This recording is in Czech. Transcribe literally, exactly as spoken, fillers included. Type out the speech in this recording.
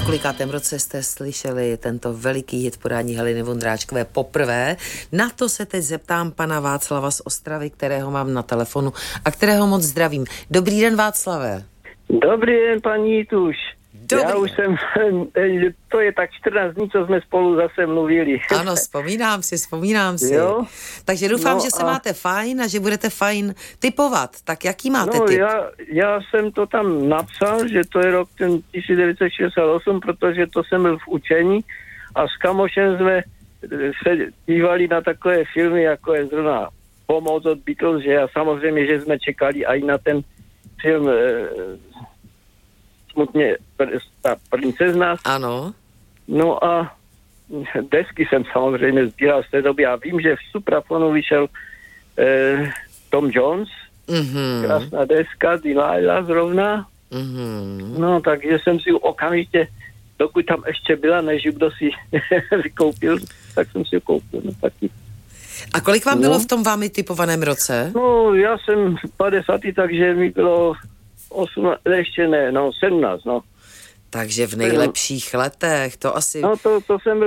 kolikátém roce jste slyšeli tento veliký hit podání Heleny Vondráčkové poprvé? Na to se teď zeptám pana Václava z Ostravy, kterého mám na telefonu a kterého moc zdravím. Dobrý den, Václave. Dobrý den, paní Tuš. Dobrý. Já už jsem, to je tak čtrnáct dní, co jsme spolu zase mluvili. Ano, vzpomínám si, vzpomínám si. Jo? Takže doufám, No že se a... máte fajn a že budete fajn typovat. Tak jaký máte no, typ? Já, já jsem to tam napsal, že to je rok ten tisíc devět set šedesát osm, protože to jsem byl v učení a s kamošem jsme se dívali na takové filmy, jako je zrovna Pomoc od Beatles, že a samozřejmě, že jsme čekali i na ten film e, smutně ta princezna. Ano. No a desky jsem samozřejmě sbíral z té doby a vím, že v Suprafonu vyšel eh, Tom Jones, mm-hmm. krásná deska, Delilah zrovna. Mm-hmm. No, takže jsem si okamžitě, dokud tam ještě byla, než kdo si vykoupil, tak jsem si ji koupil. No, taky. A kolik vám no. bylo v tom vámi typovaném roce? No, já jsem padesátý, takže mi bylo osmnáct, ještě ne, no sedmnáct, no. Takže v nejlepších letech, to asi... No, to, to jsem byl